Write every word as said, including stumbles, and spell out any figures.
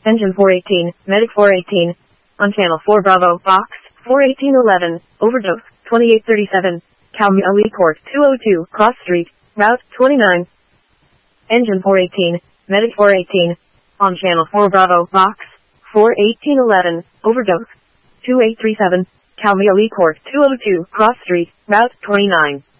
Engine four eighteen, Medic four eighteen. On channel four Bravo, Box, four eighteen eleven, overdose, twenty-eight thirty-seven, Calm Ali Court, two oh two, Cross Street, Route twenty-nine. Engine four eighteen, Medic four eighteen. On channel four Bravo, Box, four eighteen eleven, overdose, two eight three seven, Calm Ali Court, two oh two, Cross Street, Route twenty-nine.